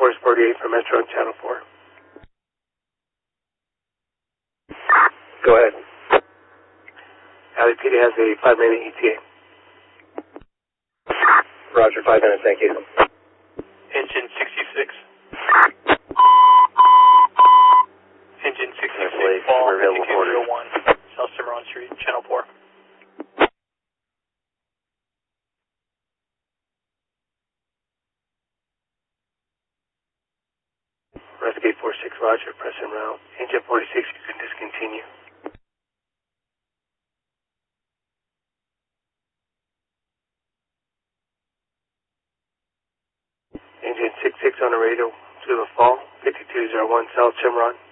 Force 48 for Metro on Channel 4. Go ahead. LAPD has a 5-minute ETA. Roger, 5 minutes, thank you. Engine 66. Engine 66, fall 5201, South Cimarron Street, Channel 4. Rescue 46, Roger, press en route. Engine 46, you can discontinue. Engine 66 on the radio to the fall, 5201 South Cimarron.